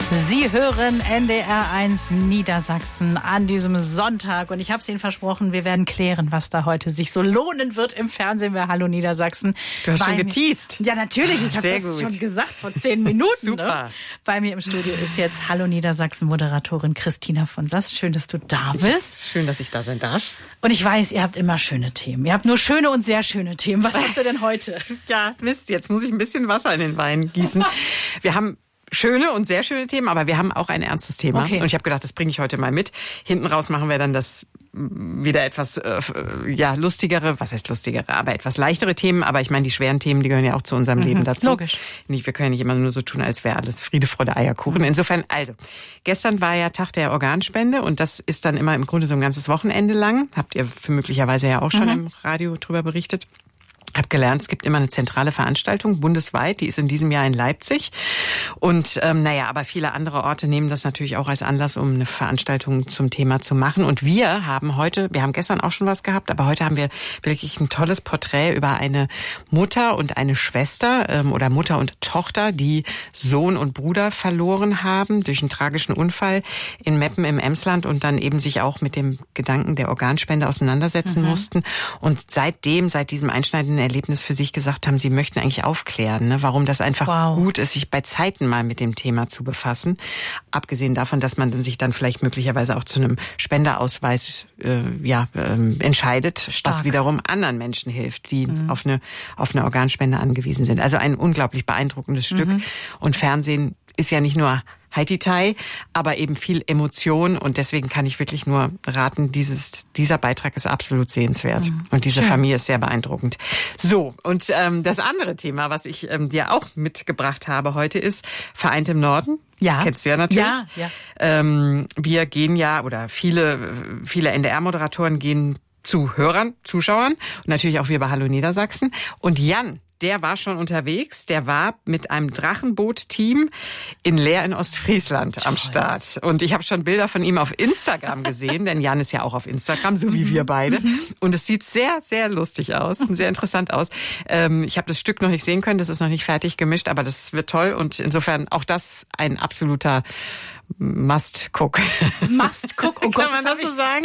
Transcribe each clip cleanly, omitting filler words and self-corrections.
Sie hören NDR1 Niedersachsen an diesem Sonntag und ich habe es Ihnen versprochen, wir werden klären, was da heute sich so lohnen wird im Fernsehen bei Hallo Niedersachsen. Du hast schon geteased. Ja, natürlich, ich habe das schon gesagt vor 10 Minuten. Super. Ne? Bei mir im Studio ist jetzt Hallo Niedersachsen Moderatorin Christina von Sass. Schön, dass du da bist. Schön, dass ich da sein darf. Und ich weiß, ihr habt immer schöne Themen. Ihr habt nur schöne und sehr schöne Themen. Was habt ihr denn heute? Ja, Mist, jetzt muss ich ein bisschen Wasser in den Wein gießen. Wir haben schöne und sehr schöne Themen, aber wir haben auch ein ernstes Thema. Okay. Und ich habe gedacht, das bringe ich heute mal mit. Hinten raus machen wir dann das wieder etwas lustigere, was heißt lustigere, aber etwas leichtere Themen. Aber ich meine, die schweren Themen, die gehören ja auch zu unserem Leben dazu. Logisch. Wir können ja nicht immer nur so tun, als wäre alles Friede, Freude, Eierkuchen. Insofern, also, gestern war ja Tag der Organspende und das ist dann immer im Grunde so ein ganzes Wochenende lang. Habt ihr möglicherweise ja auch schon im Radio drüber berichtet. Hab gelernt, es gibt immer eine zentrale Veranstaltung bundesweit, die ist in diesem Jahr in Leipzig. Und aber viele andere Orte nehmen das natürlich auch als Anlass, um eine Veranstaltung zum Thema zu machen. Und wir haben gestern auch schon was gehabt, aber heute haben wir wirklich ein tolles Porträt über eine Mutter und eine Schwester oder Mutter und Tochter, die Sohn und Bruder verloren haben durch einen tragischen Unfall in Meppen im Emsland und dann eben sich auch mit dem Gedanken der Organspende auseinandersetzen mussten. Und seit diesem einschneidenden Erlebnis für sich gesagt haben, sie möchten eigentlich aufklären, ne, warum das einfach gut ist, sich bei Zeiten mal mit dem Thema zu befassen. Abgesehen davon, dass man sich dann vielleicht möglicherweise auch zu einem Spenderausweis entscheidet, was wiederum anderen Menschen hilft, die auf eine Organspende angewiesen sind. Also ein unglaublich beeindruckendes Stück. Und Fernsehen ist ja nicht nur Heititai, aber eben viel Emotion und deswegen kann ich wirklich nur raten, dieser Beitrag ist absolut sehenswert und diese Familie ist sehr beeindruckend. So, und das andere Thema, was ich dir auch mitgebracht habe heute ist Vereint im Norden. Ja. Kennst du ja natürlich. Ja. Wir gehen ja, oder viele NDR-Moderatoren gehen zu Hörern, Zuschauern und natürlich auch wir bei Hallo Niedersachsen. Und Jan, der war schon unterwegs. Der war mit einem Drachenboot-Team in Leer in Ostfriesland am Start. Und ich habe schon Bilder von ihm auf Instagram gesehen, denn Jan ist ja auch auf Instagram, so wie wir beide. Und es sieht sehr, sehr lustig aus und sehr interessant aus. Ich habe das Stück noch nicht sehen können, das ist noch nicht fertig gemischt, aber das wird toll. Und insofern auch das ein absoluter Must-Cook. Must-Cook, oh Gott. Kann man das so sagen?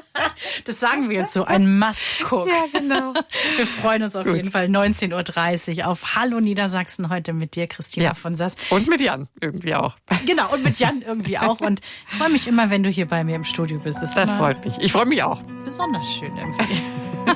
Das sagen wir jetzt so, ein Must-Cook. Ja, genau. Wir freuen uns auf jeden Fall 19.30 Uhr auf Hallo Niedersachsen heute mit dir, Christina von Sass. Und mit Jan irgendwie auch. Genau, und mit Jan irgendwie auch. Und ich freue mich immer, wenn du hier bei mir im Studio bist. Das freut mich. Ich freue mich auch. Besonders schön irgendwie.